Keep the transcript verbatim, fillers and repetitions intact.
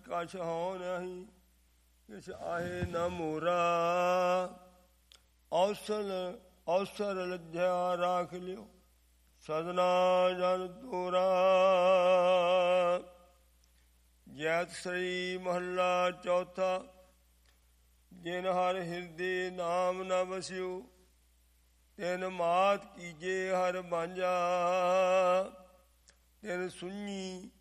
ਕਛ ਹਉ ਨਹੀਂ, ਕਿਛ ਆਹੇ ਨ ਮੋਰਾ। ਅਵਸਰ ਅਵਸਰ ਲੱਧਿਆ ਰਾਖ ਲਿਓ, ਸਦਨਾ ਜਨ ਤੋਰਾ। ਜੈਤ ਸ੍ਰੀ ਮਹੱਲਾ ਚੌਥਾ। ਜਿਨ ਹਰ ਹਿਰਦੇ ਨਾਮ ਨ ਵਸਿਓ, ਤਿਨ ਮਾਤ ਕੀਜੇ ਹਰ ਬਾਂਝਾ। ਤਿਨ ਸੁਣੀ